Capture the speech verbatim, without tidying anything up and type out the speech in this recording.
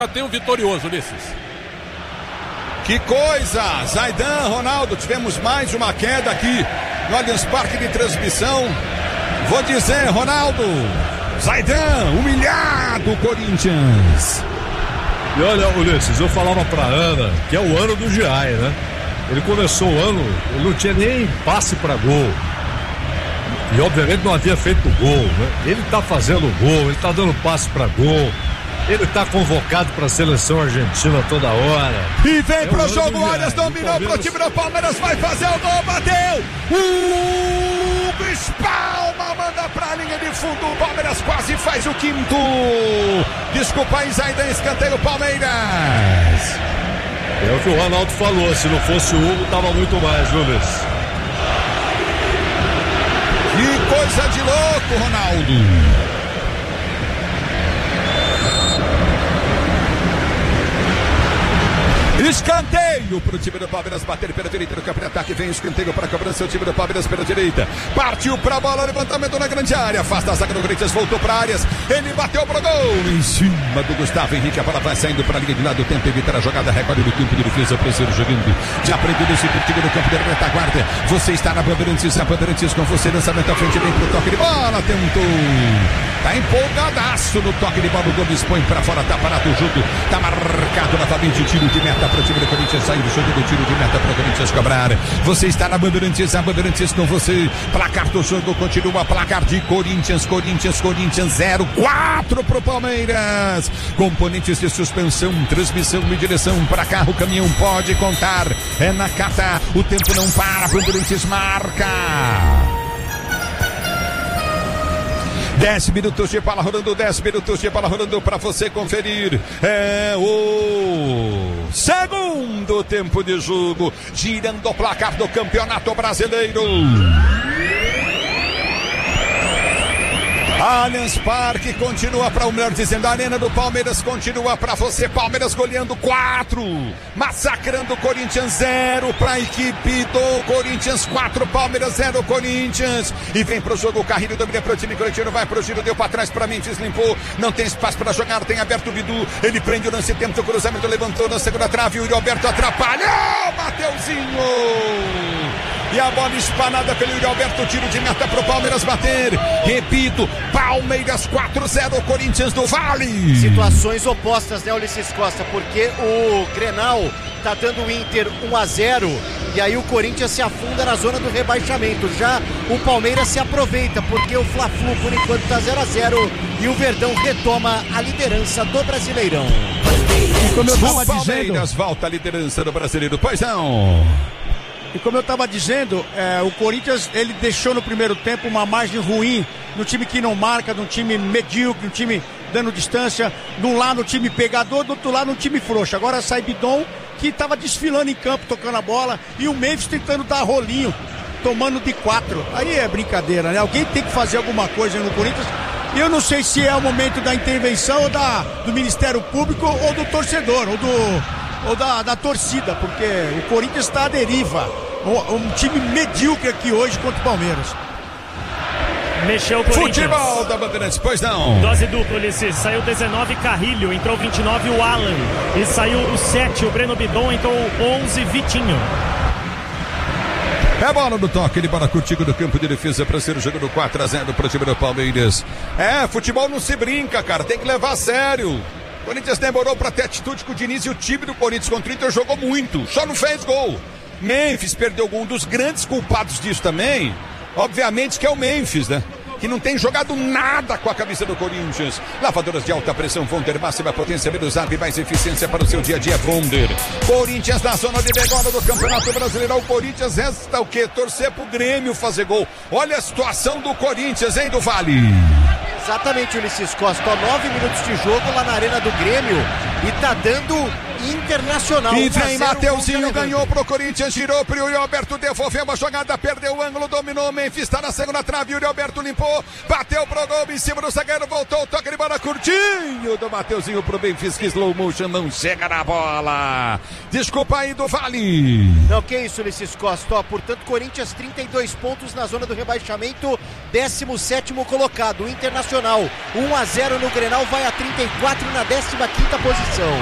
Tem um vitorioso, Ulisses. Que coisa! Zaidan, Ronaldo, tivemos mais uma queda aqui no Allianz Parque de transmissão. Vou dizer, Ronaldo, Zaidan, humilhado o Corinthians. E olha, Ulisses, eu falava pra Ana que é o ano do Giai, né? Ele começou o ano, ele não tinha nem passe pra gol. E obviamente não havia feito gol, né? Ele tá fazendo gol, ele tá dando passe pra gol. Ele tá convocado pra seleção argentina toda hora. E vem é pro jogo, Arias dominou pro time do Palmeiras, vai fazer o gol, bateu! O Espalma manda pra linha de fundo, o Palmeiras quase faz o quinto. Desculpa aí, Zaidan, escanteio Palmeiras. É o que o Ronaldo falou, se não fosse o Hugo, tava muito mais, viu, Luiz? Que coisa de louco, Ronaldo. Escanteio para o time do Palmeiras bater pela direita do campo de ataque. Vem escanteio para a cobrança. O time do Palmeiras pela direita. Partiu para a bola. Levantamento na grande área. Afasta a zaga do Corinthians. Voltou para Arias. Ele bateu para o gol. Em cima do Gustavo Henrique. A bola vai saindo para a linha de lado. Tenta evitar a jogada. Recolhe do campo de defesa. Precisa jogando. Já aprendeu esse time do campo de retaguarda. Você está na Bandeirantes. A Bandeirantes com você. Lançamento à frente. Vem para o toque de bola. Tentou. Tá empolgadaço no toque de bola. O Gomes põe para fora. Tá parado o jogo. Tá marcado novamente. Tiro de meta para o time do Corinthians. Saiu do jogo do tiro de meta para o Corinthians cobrar. Você está na Bandeirantes. A Bandeirantes com você. Placar do jogo continua. Placar de Corinthians. Corinthians. Corinthians zero quatro para o Palmeiras. Componentes de suspensão. Transmissão e direção para carro. Caminhão pode contar. É na Cata. O tempo não para. Bandeirantes marca. dez minutos de bola rolando, dez minutos de bola rolando para você conferir. É o segundo tempo de jogo, girando o placar do Campeonato Brasileiro. Allianz Parque continua para o melhor dizendo, a arena do Palmeiras continua para você. Palmeiras goleando quatro, massacrando Corinthians zero para a equipe do Corinthians, quatro Palmeiras zero Corinthians. E vem pro jogo o Carrilho, domina pro time corintiano, vai pro giro, deu para trás para Memphis, limpou, não tem espaço para jogar, tem aberto o Bidu, ele prende o lance, tenta o cruzamento, levantou na segunda trave, o Yuri Alberto atrapalhou, Mateuzinho. E a bola espanada pelo Yuri Alberto, tiro de meta pro Palmeiras bater. Repito, Palmeiras quatro zero, Corinthians do Vale. Situações opostas, né, Ulisses Costa? Porque o Grenal tá dando o Inter um a zero e aí o Corinthians se afunda na zona do rebaixamento. Já o Palmeiras se aproveita porque o Fla-Flu por enquanto tá zero a zero e o Verdão retoma a liderança do Brasileirão. E como eu tava o Palmeiras dizendo, volta a liderança do Brasileiro, pois não. E como eu estava dizendo, é, o Corinthians ele deixou no primeiro tempo uma margem ruim no time que não marca, num time medíocre, no time dando distância, de um lado um time pegador, do outro lado um time frouxo. Agora sai Bidon, que estava desfilando em campo, tocando a bola, e o Memphis tentando dar rolinho, tomando de quatro. Aí é brincadeira, né? Alguém tem que fazer alguma coisa no Corinthians. E eu não sei se é o momento da intervenção ou da, do Ministério Público ou do torcedor, ou do... ou da, da torcida, porque o Corinthians está à deriva. Um, um time medíocre aqui hoje contra o Palmeiras. Mexeu o Corinthians. Futebol da Bandeirantes, pois não. Dose dupla, Ulisses. Saiu dezenove, Carrilho. Entrou vinte e nove, o Alan. E saiu o sete, o Breno Bidon. Entrou onze, Vitinho. É bola no toque, ele bola contigo do campo de defesa para ser o jogo do quatro a zero para o time do Palmeiras. É, futebol não se brinca, cara. Tem que levar a sério. O Corinthians demorou para ter atitude com o Diniz e o time do Corinthians contra o Inter jogou muito, só não fez gol. Memphis perdeu gol, um dos grandes culpados disso também, obviamente que é o Memphis, né? Que não tem jogado nada com a camisa do Corinthians. Lavadoras de alta pressão Vonder, máxima potência, menos água e mais eficiência para o seu dia a dia, Vonder. Corinthians na zona de degola do Campeonato Brasileiro. O Corinthians resta o quê? Torcer pro Grêmio fazer gol. Olha a situação do Corinthians, hein, do Vale? Exatamente, Ulisses Costa. Ó, nove minutos de jogo lá na Arena do Grêmio e tá dando Internacional. E vem Mateuzinho, ganhou pro Corinthians, girou pro Yuri Alberto, devolveu uma jogada, perdeu o ângulo, dominou o Memphis, tá na segunda trave, Yuri Alberto limpou, bateu pro gol em cima do zagueiro, voltou, toca de bola curtinho do Mateuzinho pro Memphis, que slow motion, não chega na bola. Desculpa aí do Vale. Não, que isso, Ulisses Costa. Ó, portanto, Corinthians trinta e dois pontos na zona do rebaixamento, décimo sétimo colocado. O Internacional um a zero no Grenal, vai a trinta e quatro na décima quinta posição.